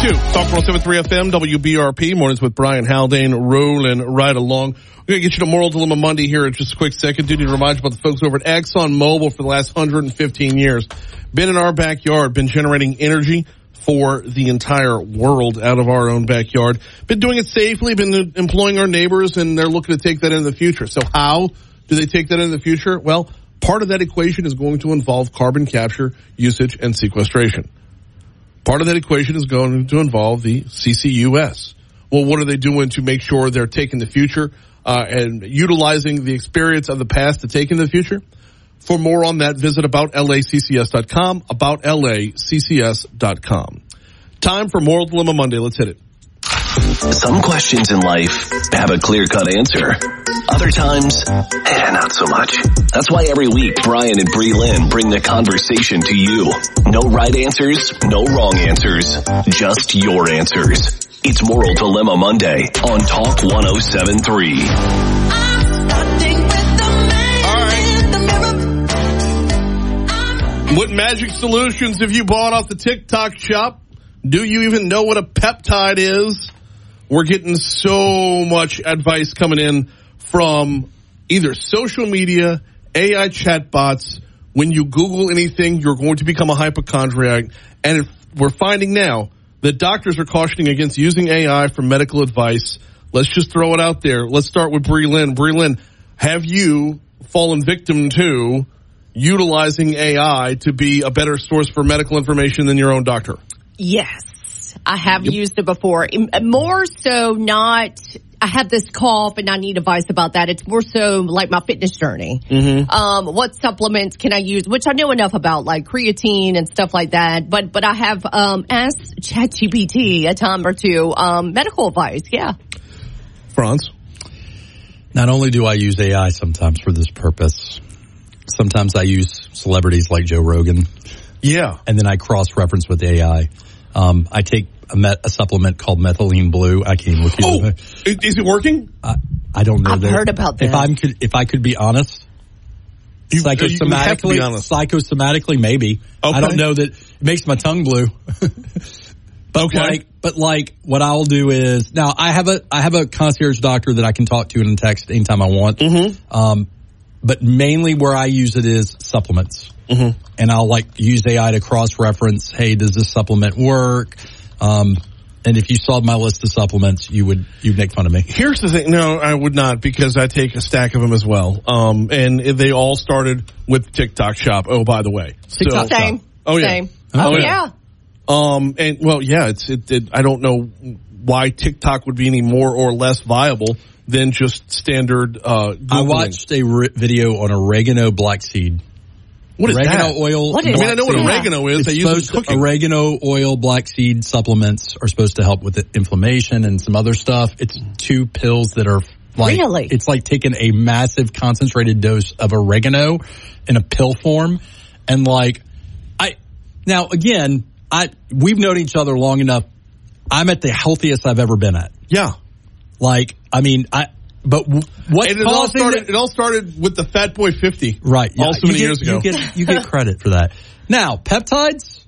2. Talk 107.3 FM, WBRP. Mornings with Brian Haldane, rolling right along. We're going to get you to Moral Dilemma Monday here in just a quick second. Do need to remind you about the folks over at Exxon Mobil for the last 115 years. Been in our backyard, been generating energy for the entire world out of our own backyard. Been doing it safely, been employing our neighbors, and they're looking to take that into the future. So how do they take that into the future? Well, part of that equation is going to involve carbon capture, usage, and sequestration. Part of that equation is going to involve the CCUS. Well, what are they doing to make sure they're taking the future and utilizing the experience of the past to take into the future? For more on that, visit aboutlaccs.com, aboutlaccs.com. Time for Moral Dilemma Monday. Let's hit it. Some questions in life have a clear-cut answer. Other times, not so much. That's why every week, Brian and Bree Lynn bring the conversation to you. No right answers, no wrong answers, just your answers. It's Moral Dilemma Monday on Talk 107.3. What magic solutions have you bought off the TikTok shop? Do you even know what a peptide is? We're getting so much advice coming in from either social media, AI chatbots. When you Google anything, you're going to become a hypochondriac. And we're finding now that doctors are cautioning against using AI for medical advice. Let's just throw it out there. Let's start with Bree Lynn. Bree Lynn, have you fallen victim to utilizing AI to be a better source for medical information than your own doctor? Yes, I have used it before. More so not, I have this cough and I need advice about that. It's more so like my fitness journey. Mm-hmm. What supplements can I use, which I know enough about, like creatine and stuff like that. But I have asked ChatGPT a time or two medical advice, yeah. Franz? Not only do I use AI sometimes for this purpose, sometimes I use celebrities like Joe Rogan. Yeah. And then I cross-reference with AI. I take a supplement called Methylene Blue. I can't look at it. Is it working? I don't know. I've heard about that. If I could be honest, psychosomatically, maybe. Okay. I don't know that it makes my tongue blue. But what I'll do is, now I have a concierge doctor that I can talk to in text anytime I want. Mm-hmm. But mainly where I use it is supplements. Mm-hmm. And I'll use AI to cross-reference, hey, does this supplement work? And if you saw my list of supplements, you'd make fun of me. Here's the thing. No, I would not, because I take a stack of them as well. And they all started with TikTok Shop. Oh, by the way. TikTok Shop. Oh, yeah. Same. Oh, yeah. And well, yeah, I don't know why TikTok would be any more or less viable than just standard Googling. I watched a video on oregano black seed. What is oregano that? Oil. What is I know what oregano is. They use it in cooking. Oregano oil, black seed supplements are supposed to help with inflammation and some other stuff. It's 2 pills that are really? It's like taking a massive concentrated dose of oregano in a pill form. And we've known each other long enough. I'm at the healthiest I've ever been at. Yeah. But what's it all started with the Fat Boy 50. Right. Yeah. So many years ago. You get credit for that. Now, peptides,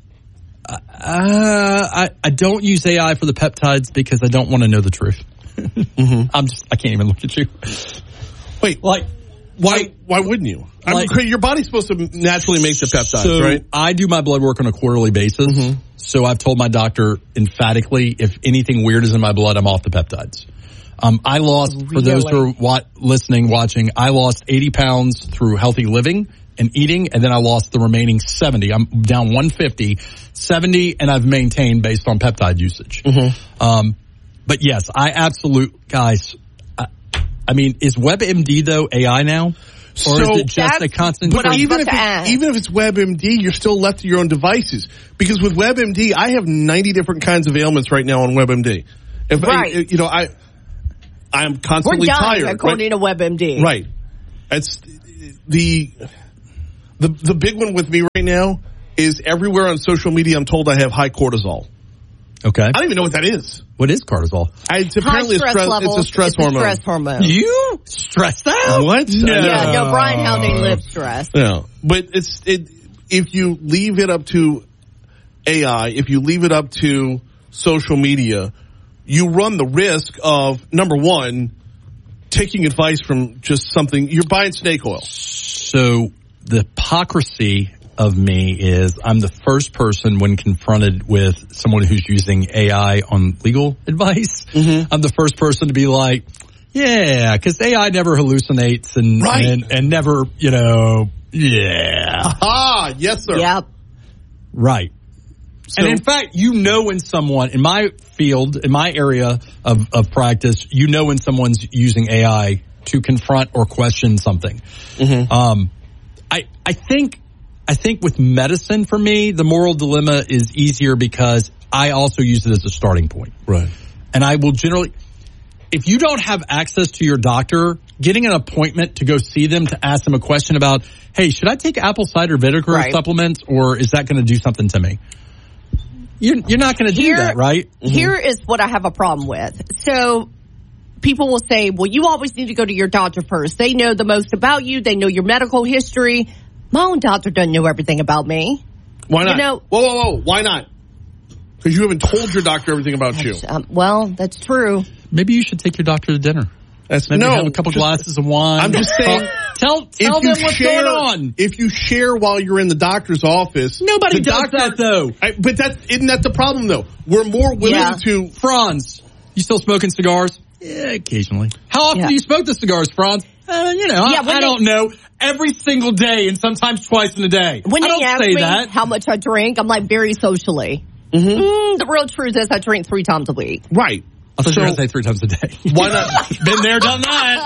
I don't use AI for the peptides because I don't want to know the truth. Mm-hmm. I can't even look at you. Wait, why wouldn't you? Your body's supposed to naturally make the peptides, right? I do my blood work on a quarterly basis. Mm-hmm. So I've told my doctor emphatically, if anything weird is in my blood, I'm off the peptides. I lost, for those who are watching, I lost 80 pounds through healthy living and eating, and then I lost the remaining 70. I'm down 150, 70, and I've maintained based on peptide usage. Mm-hmm. But yes, guys, is WebMD, though, AI now? Or is it just a constant? But even if it's WebMD, you're still left to your own devices. Because with WebMD, I have 90 different kinds of ailments right now on WebMD. I'm constantly tired. According to WebMD. Right. It's the big one with me right now is everywhere on social media I'm told I have high cortisol. Okay. I don't even know what that is. What is cortisol? It's apparently it's a stress hormone. Stress hormone. You stressed out? What? No. Yeah, no, Brian Haldane lives stressed. Yeah. But if you leave it up to AI, if you leave it up to social media, you run the risk of, number one, taking advice from just something. You're buying snake oil. So the hypocrisy of me is I'm the first person when confronted with someone who's using AI on legal advice. Mm-hmm. I'm the first person to be like, yeah, because AI never hallucinates and never, Ah, yes, sir. Yep. Right. So, and in fact, when someone in my field, in my area of practice, when someone's using AI to confront or question something. Mm-hmm. I think with medicine, for me, the moral dilemma is easier because I also use it as a starting point. Right. And I will generally, if you don't have access to your doctor, getting an appointment to go see them to ask them a question about, hey, should I take apple cider vinegar supplements, or is that going to do something to me? You're not going to do that, right? Mm-hmm. Here is what I have a problem with. So people will say, well, you always need to go to your doctor first. They know the most about you. They know your medical history. My own doctor doesn't know everything about me. Why not? Whoa. Why not? Because you haven't told your doctor everything about you. Well, that's true. Maybe you should take your doctor to dinner. Have a couple glasses of wine. I'm just saying. Tell them what's going on. If you share while you're in the doctor's office. Nobody does that, though. But isn't that the problem, though? We're more willing to. Franz, you still smoking cigars? Yeah, occasionally. How often do you smoke the cigars, Franz? I don't know. Every single day and sometimes twice in a day. When they ask me that. How much I drink, I'm like very socially. Mm-hmm. The real truth is I drink 3 times a week. Right. I thought you were going to say 3 times a day. Why not? Been there, done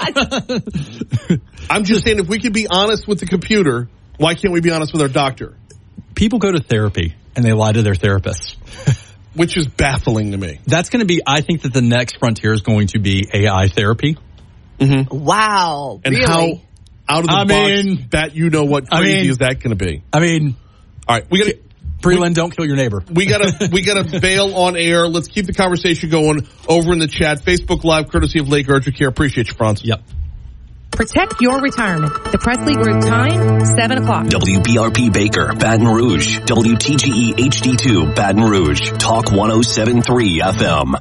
that. I'm just saying, if we can be honest with the computer, why can't we be honest with our doctor? People go to therapy and they lie to their therapist. Which is baffling to me. That's going to be, I think that the next frontier is going to be AI therapy. Mm-hmm. Wow. And really? how out of the box that what crazy is that going to be? All right, we got to. Breland, don't kill your neighbor. We gotta bail on air. Let's keep the conversation going over in the chat. Facebook Live, courtesy of Lake Urgent Care. Appreciate you, Franz. Yep. Protect your retirement. The Presley Group time, 7 o'clock. WBRP Baker, Baton Rouge. WTGE HD2, Baton Rouge. Talk 107.3 FM.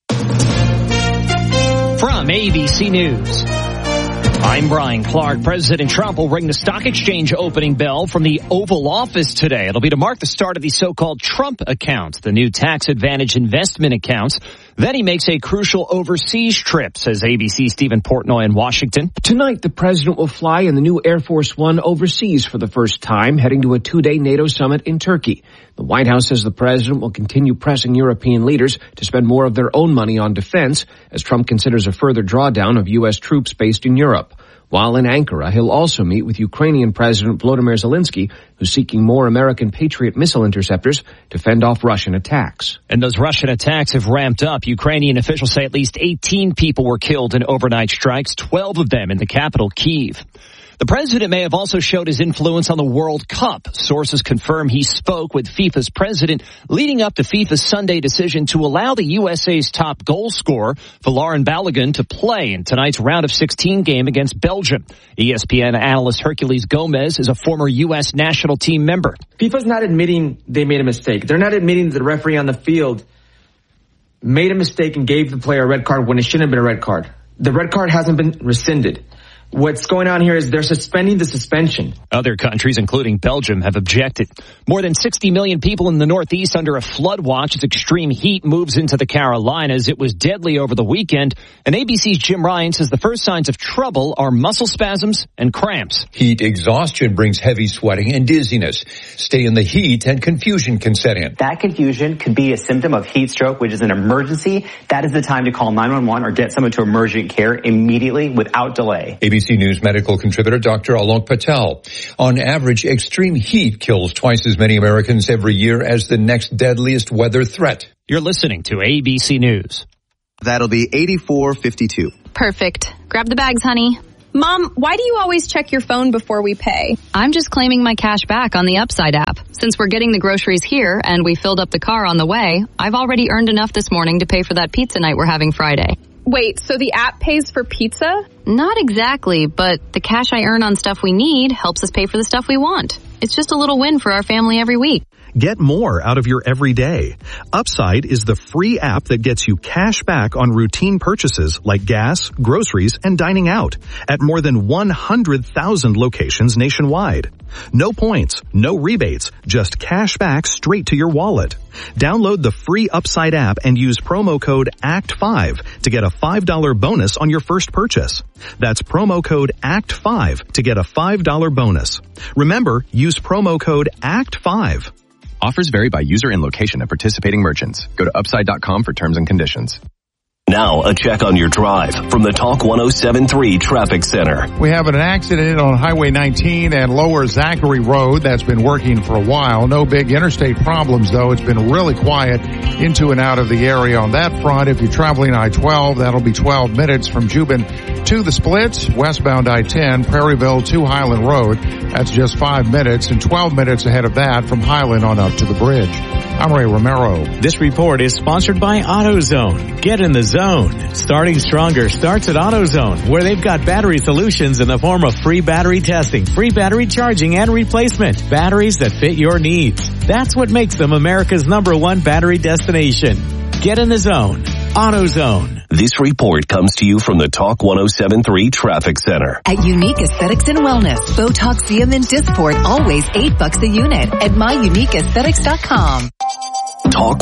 From ABC News, I'm Brian Clark. President Trump will ring the stock exchange opening bell from the Oval Office today. It'll be to mark the start of the so-called Trump account, the new tax advantage investment accounts. Then he makes a crucial overseas trip, says ABC's Stephen Portnoy in Washington. Tonight, the president will fly in the new Air Force One overseas for the first time, heading to a 2-day NATO summit in Turkey. The White House says the president will continue pressing European leaders to spend more of their own money on defense as Trump considers a further drawdown of U.S. troops based in Europe. While in Ankara, he'll also meet with Ukrainian President Volodymyr Zelensky, who's seeking more American Patriot missile interceptors to fend off Russian attacks. And those Russian attacks have ramped up. Ukrainian officials say at least 18 people were killed in overnight strikes, 12 of them in the capital, Kyiv. The president may have also showed his influence on the World Cup. Sources confirm he spoke with FIFA's president leading up to FIFA's Sunday decision to allow the USA's top goal scorer, Folarin Balogun, to play in tonight's round of 16 game against Belgium. ESPN analyst Hercules Gomez is a former U.S. national team member. FIFA's not admitting they made a mistake. They're not admitting that the referee on the field made a mistake and gave the player a red card when it shouldn't have been a red card. The red card hasn't been rescinded. What's going on here is they're suspending the suspension. Other countries, including Belgium, have objected. More than 60 million people in the Northeast under a flood watch as extreme heat moves into the Carolinas. It was deadly over the weekend. And ABC's Jim Ryan says the first signs of trouble are muscle spasms and cramps. Heat exhaustion brings heavy sweating and dizziness. Stay in the heat and confusion can set in. That confusion could be a symptom of heat stroke, which is an emergency. That is the time to call 911 or get someone to emergent care immediately without delay. ABC News medical contributor Dr. Alok Patel. On average, extreme heat kills twice as many Americans every year as the next deadliest weather threat. You're listening to ABC News. That'll be 84.52. Perfect. Grab the bags, honey. Mom, why do you always check your phone before we pay? I'm just claiming my cash back on the Upside app. Since we're getting the groceries here and we filled up the car on the way, I've already earned enough this morning to pay for that pizza night we're having Friday. Wait, so the app pays for pizza? Not exactly, but the cash I earn on stuff we need helps us pay for the stuff we want. It's just a little win for our family every week. Get more out of your everyday. Upside is the free app that gets you cash back on routine purchases like gas, groceries, and dining out at more than 100,000 locations nationwide. No points, no rebates, just cash back straight to your wallet. Download the free Upside app and use promo code ACT5 to get a $5 bonus on your first purchase. That's promo code ACT5 to get a $5 bonus. Remember, use promo code ACT5. Offers vary by user and location of participating merchants. Go to upside.com for terms and conditions. Now, a check on your drive from the Talk 107.3 Traffic Center. We have an accident on Highway 19 and Lower Zachary Road that's been working for a while. No big interstate problems, though. It's been really quiet into and out of the area on that front. If you're traveling I-12, that'll be 12 minutes from Jubin to the Splits, westbound I-10, Prairieville to Highland Road. That's just 5 minutes, and 12 minutes ahead of that from Highland on up to the bridge. I'm Ray Romero. This report is sponsored by AutoZone. Get in the zone. Starting stronger starts at AutoZone, where they've got battery solutions in the form of free battery testing, free battery charging, and replacement. Batteries that fit your needs. That's what makes them America's #1 battery destination. Get in the zone. AutoZone. This report comes to you from the Talk 107.3 Traffic Center. At Unique Aesthetics and Wellness, Botox, Xeomin, Dysport, always $8 a unit at myuniqueaesthetics.com. Talk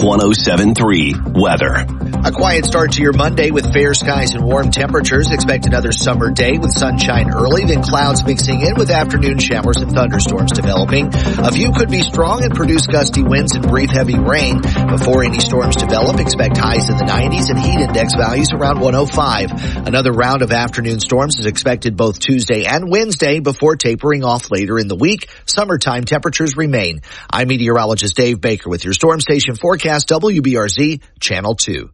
107.3 Weather. A quiet start to your Monday with fair skies and warm temperatures. Expect another summer day with sunshine early, then clouds mixing in with afternoon showers and thunderstorms developing. A few could be strong and produce gusty winds and brief heavy rain. Before any storms develop, expect highs in the 90s and heat index values around 105. Another round of afternoon storms is expected both Tuesday and Wednesday before tapering off later in the week. Summertime temperatures remain. I'm meteorologist Dave Baker with your Storm Station forecast, WBRZ Channel 2.